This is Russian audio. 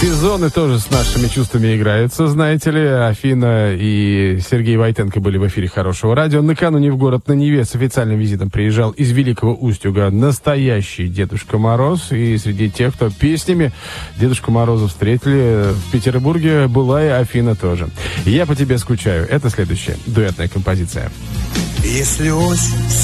Сезоны тоже с нашими чувствами играются, знаете ли. Афина и Сергей Войтенко были в эфире Хорошего радио. Накануне в город на Неве с официальным визитом приезжал из Великого Устюга настоящий Дедушка Мороз. И среди тех, кто песнями Дедушку Мороза встретили в Петербурге, была и Афина тоже. «Я по тебе скучаю». Это следующая дуэтная композиция. Если осень